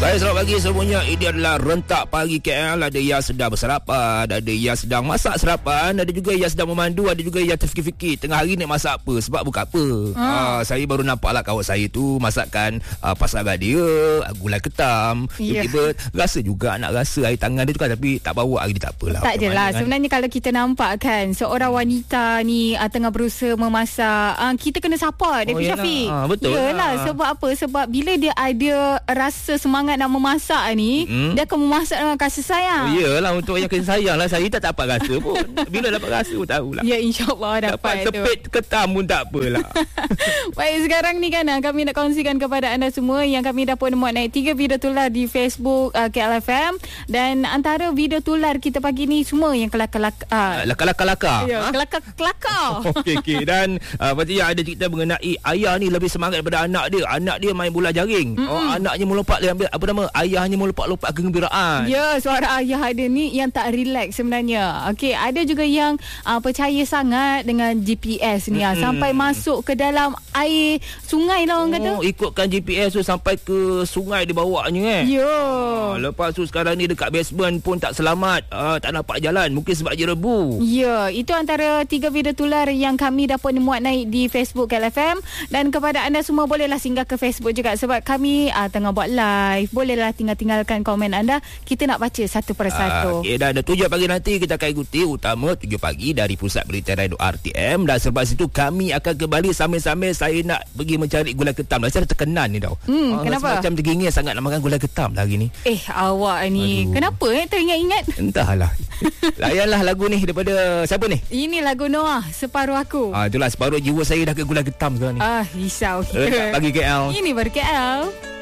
Baik, selamat pagi semuanya. Ini adalah Rentak Pagi KL. Ada yang sedang bersarapan, ada yang sedang masak sarapan, ada juga yang sedang memandu, ada juga yang terfikir-fikir tengah hari nak masak apa, sebab buka apa. Saya baru nampak lah kawan saya tu masakkan pasangan dia gulai ketam. Tiba-tiba rasa juga nak rasa air tangan dia tu kan, tapi tak bawa hari ni, tak apalah. Tak je lah kan? Sebenarnya kalau kita nampak kan seorang wanita ni tengah berusaha memasak, kita kena support dia, Syafiq. Betul lah. Sebab apa? Sebab bila dia ada rasa semangat nak memasak ni, dia akan memasak dengan kasih sayang. Yelah, untuk yang kasih sayang lah. Saya tak dapat rasa pun. Bila dapat rasa pun tahulah. Ya, insyaAllah dapat tu. Sepit ketam pun tak apalah. Baik, sekarang ni kan kami nak kongsikan kepada anda semua yang kami dah pun muat naik 3 video tular di Facebook KLFM. Dan antara video tular kita pagi ni semua yang kelakar-kelakar. Laka-laka-laka. Ya, kelakar-kelakar. Okey. Dan berarti ada cerita mengenai ayah ni lebih semangat daripada anak dia. Anak dia main bola jaring. Anaknya melompat dia ambil ayahnya melompat-lompat kegembiraan. Ya, suara ayah ada ni yang tak relax sebenarnya. Okey, ada juga yang percaya sangat dengan GPS ni sampai masuk ke dalam air sungai lah orang kata. Ikutkan GPS tu sampai ke sungai dibawanya Ya. Lepas tu sekarang ni dekat basement pun tak selamat. Tak nampak jalan. Mungkin sebab dia rebu. Ya, itu antara 3 video tular yang kami dapat muat naik di Facebook KLFM. Dan kepada anda semua, bolehlah singgah ke Facebook juga sebab kami tengah buat live. Bolehlah tinggalkan komen anda. Kita nak baca satu persatu. Okay, dan 7 pagi nanti kita akan ikuti utama 7 pagi dari Pusat Berita Radio RTM. Dan selepas itu kami akan kembali sambil-sambil saya nak pergi mencari gulai ketam. Saya dah terkenan ni tau. Kenapa? Macam tergingin sangat nak makan gulai ketam lah hari ni. Awak ni. Aduh. Kenapa teringat-ingat? Entahlah. Layanlah lagu ni daripada siapa ni? Ini lagu Noah, Separuh Aku. Itulah separuh jiwa saya dah ke gulai ketam sekarang ni. Risau. Pagi KL. Ini baru KL.